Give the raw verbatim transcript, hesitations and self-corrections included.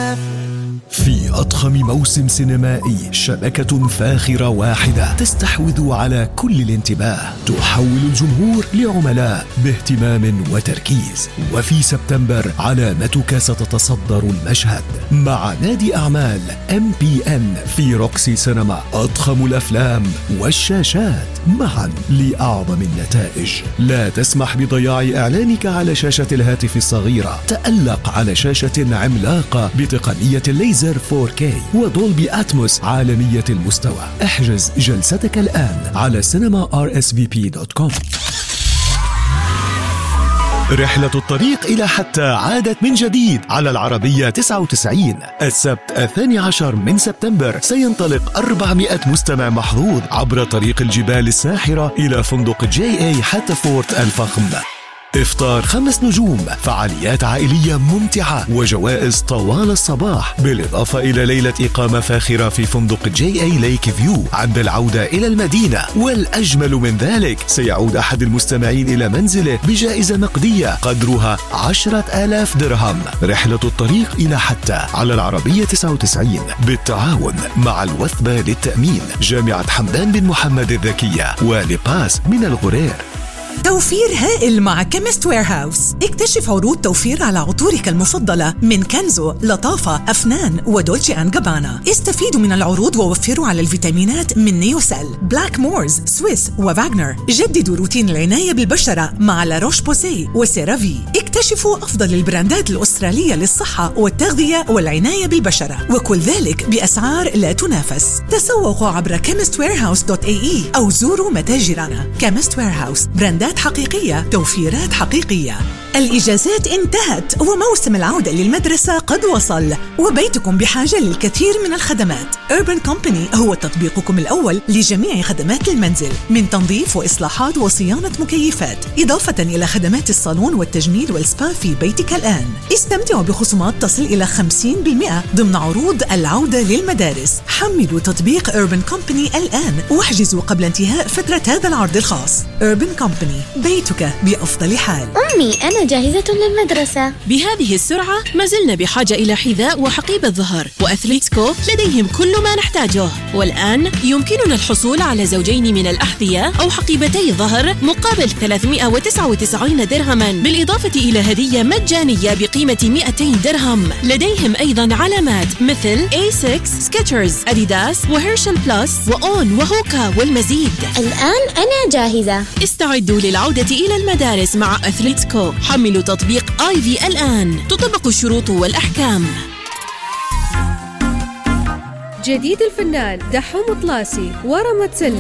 في أضخم موسم سينمائي، شبكة فاخرة واحدة تستحوذ على كل الانتباه، تحول الجمهور لعملاء باهتمام وتركيز. وفي سبتمبر علامتك ستتصدر المشهد مع نادي أعمال إم بي إن في روكسي سينما. أضخم الأفلام والشاشات معا لأعظم النتائج. لا تسمح بضياع إعلانك على شاشة الهاتف الصغيرة. تألق على شاشة عملاقة بتقنية الليزر فور كي ودولبي أتموس عالمية المستوى. احجز جلستك الآن على سينما آر إس في بي دوت كوم. رحلة الطريق إلى حتى عادت من جديد على العربية تسعة وتسعين. السبت الثاني عشر من سبتمبر سينطلق أربعمائة مستمع محظوظ عبر طريق الجبال الساحرة إلى فندق جي اي حتى فورت الفخم. إفطار خمس نجوم، فعاليات عائلية ممتعة وجوائز طوال الصباح، بالإضافة إلى ليلة إقامة فاخرة في فندق جي اي ليك فيو عند العودة إلى المدينة. والأجمل من ذلك، سيعود أحد المستمعين إلى منزله بجائزة نقدية قدرها عشرة آلاف درهم. رحلة الطريق إلى حتى على العربية تسعة وتسعين بالتعاون مع الوثبة للتأمين، جامعة حمدان بن محمد الذكية، ولباس من الغرير. توفير هائل مع كيمست ويرهاوس. اكتشف عروض توفير على عطورك المفضلة من كنزو، لطافة، أفنان ودولتشي أند جابانا. استفيدوا من العروض ووفروا على الفيتامينات من نيوسيل، بلاك مورز، سويس وفاغنر. جددوا روتين العناية بالبشرة مع لا روش بوسي وسيرافي. اكتشفوا أفضل البراندات الأسترالية للصحة والتغذية والعناية بالبشرة، وكل ذلك بأسعار لا تنافس. تسوقوا عبر كيمست ويرهاوس دوت إيه إي أو زوروا متاجرنا. كيمست ويرهاوس، براندات حقيقية، توفيرات حقيقية. الإجازات انتهت وموسم العودة للمدرسة قد وصل، وبيتكم بحاجة للكثير من الخدمات. Urban Company هو تطبيقكم الأول لجميع خدمات المنزل، من تنظيف وإصلاحات وصيانة مكيفات، إضافة إلى خدمات الصالون والتجميل والسبا في بيتك الآن. استمتعوا بخصومات تصل إلى خمسين بالمئة ضمن عروض العودة للمدارس. حملوا تطبيق Urban Company الآن واحجزوا قبل انتهاء فترة هذا العرض الخاص. Urban Company، بيتك بأفضل حال. أمي، أنا جاهزة للمدرسة. بهذه السرعة ما زلنا بحاجة إلى حذاء وحقيبة ظهر، وأثليتسكو لديهم كل ما نحتاجه. والآن يمكننا الحصول على زوجين من الأحذية أو حقيبتي ظهر مقابل ثلاثمائة وتسعة وتسعين درهما، بالإضافة إلى هدية مجانية بقيمة مئتين درهم. لديهم أيضا علامات مثل إيه ستة، سكيتشرز، أديداس وهيرشل بلس وأون وهوكا والمزيد. الآن أنا جاهزة. استعدوا للعودة إلى المدارس مع أثليتسكو. حملوا تطبيق آي في الآن، تطبق الشروط والأحكام. جديد الفنان دحوم طلاسي ورمى تسلم.